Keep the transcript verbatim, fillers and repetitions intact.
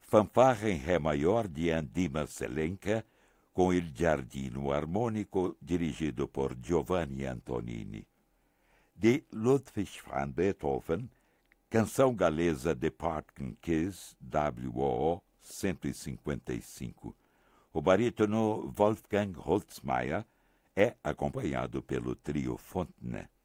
fanfarra em Ré maior de Andima Selenca, com Il Giardino Armônico, dirigido por Giovanni Antonini. De Ludwig van Beethoven, Canção Galesa de Parton Kiss, W O O cento e cinquenta e cinco. O barítono Wolfgang Holzmeier é acompanhado pelo trio Fontenay.